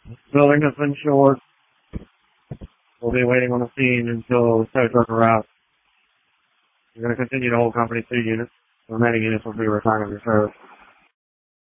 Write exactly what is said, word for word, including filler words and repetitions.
Building has been short. We'll be waiting on the scene until the tow truck arrives. We're going to continue to hold company two units. The remaining units will be returning to service.